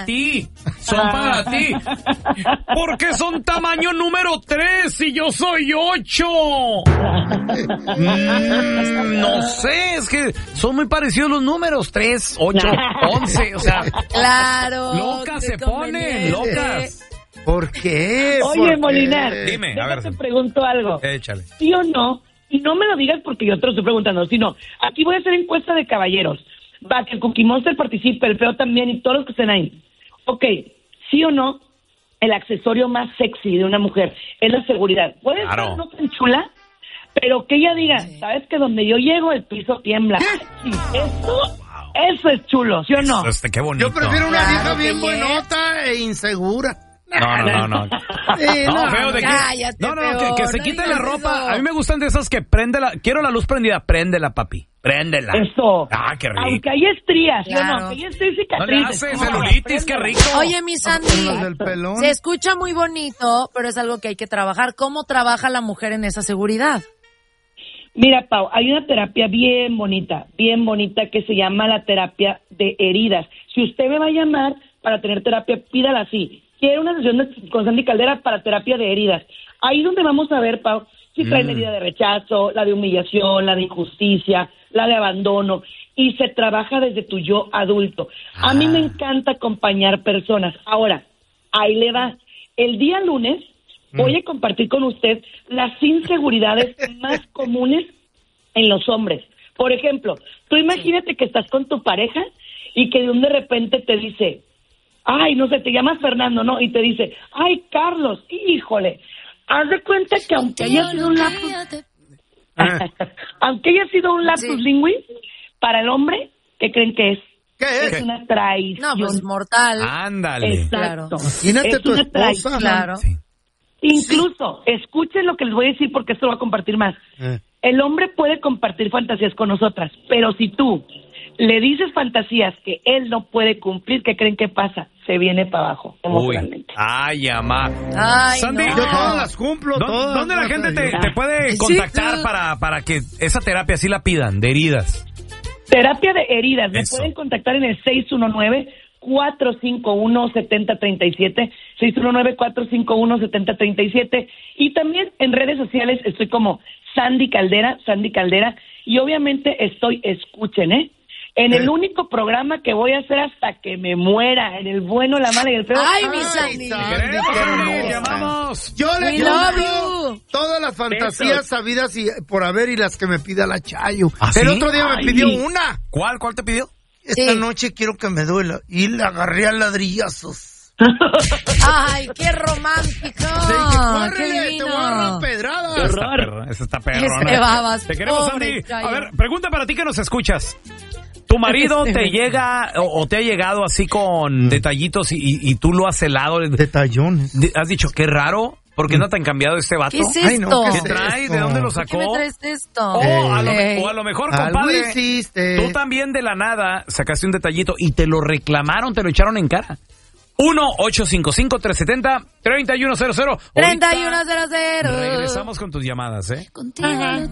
para ti. Son para ti. Porque son tamaño número 3 y yo soy 8. No sé, es que son muy parecidos los números. 3, 8, 11, o sea. Claro. Locas se ponen, locas. ¿Por qué? Oye, Molinar, Dime, a ver. te pregunto algo. Échale. ¿Sí o no? Y no me lo digas porque yo te lo estoy preguntando, sino aquí voy a hacer encuesta de caballeros. Va, que el Cookie Monster participe, el Feo también y todos los que estén ahí. Ok, ¿sí o no? El accesorio más sexy de una mujer es la seguridad. Puede Claro. ser no tan chula, pero que ella diga, ¿sabes que donde yo llego el piso tiembla? Sí, eso es chulo, ¿sí o no? Qué bonito. Yo prefiero una vieja Claro, bien que buenota e insegura. No. No, Feo, de que... Cállate, No, Feo, que se no quite digas la ropa. eso. A mí me gustan de esas que quiero la luz prendida. Préndela, papi. Préndela. Eso. Ah, qué rico. Aunque hay estrías, ¿sí o Claro. no? Que hay estrías y No le cicatrices. hace No, celulitis, qué rico. Oye, mi Sandy, Los del pelón. se escucha muy bonito, pero es algo que hay que trabajar. ¿Cómo trabaja la mujer en esa seguridad? Mira, Pau, hay una terapia bien bonita que se llama la terapia de heridas. Si usted me va a llamar para tener terapia, pídala así. Quiero una sesión con Sandy Caldera para terapia de heridas. Ahí donde vamos a ver, Pau, si trae la herida de rechazo, la de humillación, la de injusticia, la de abandono, y se trabaja desde tu yo adulto. A mí me encanta acompañar personas. Ahora, ahí le va. El día lunes voy a compartir con usted las inseguridades más comunes en los hombres. Por ejemplo, tú imagínate que estás con tu pareja y que de repente te dice, ay, no sé, te llamas Fernando, ¿no? Y te dice, ay, Carlos, híjole, haz de cuenta que aunque haya sido un lapsus, aunque haya sido un lapsus linguis, para el hombre, ¿qué creen que es? ¿Qué es? Es una traición. No, pues mortal. Ándale. Exacto. Imagínate Es tu una esposa. traición. Claro. Sí. Incluso, escuchen lo que les voy a decir porque esto lo voy a compartir más. El hombre puede compartir fantasías con nosotras, pero si tú le dices fantasías que él no puede cumplir, ¿qué creen que pasa? Se viene para abajo Uy. emocionalmente. Ay, amá. Ay, Sandy, no. Yo todas las cumplo, todas. ¿Dónde la gente te puede Sí, contactar claro. para que esa terapia sí la pidan, de heridas? Terapia de heridas. Me Eso. pueden contactar en el 619-451-7037, 619-451-7037, y también en redes sociales estoy como Sandy Caldera, y obviamente escuchen, en el único programa que voy a hacer hasta que me muera, en el bueno, la mala y el feo. Ay, mi Sandy. Queremos, qué Sandy, hermosa. llamamos. Yo le We love cumplo you. todas las fantasías sabidas y por haber y las que me pida la Chayo. ¿Ah, El sí? otro día me Ay. pidió una. ¿Cuál te pidió? Esta Sí. noche quiero que me duela. Y la agarré a ladrillazos. Ay, qué romántico. Le dije, Qué córrele, te divino. voy a agarrar pedradas. Esa está perrona. Este babas, Te queremos, pobre Sandy. Chayo. A ver, pregunta para ti que nos escuchas. ¿Tu marido te llega o te ha llegado así con detallitos y tú lo has celado? Detallones. ¿Has dicho qué raro? ¿Por qué no te han cambiado este vato? ¿Qué es Ay, no, esto? ¿qué ¿Qué es trae? esto? ¿De dónde lo ¿Por qué sacó? me traes esto? O a lo mejor, Algo compadre, hiciste. tú también de la nada sacaste un detallito y te lo reclamaron, te lo echaron en cara. 1-855-370-3100. 3100. Regresamos con tus llamadas, ¿eh? Contigo.